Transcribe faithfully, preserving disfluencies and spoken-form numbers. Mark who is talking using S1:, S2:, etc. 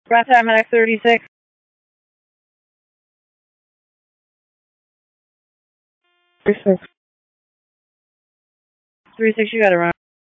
S1: Ground time at X thirty-six. thirty-six. thirty-six, you got to run.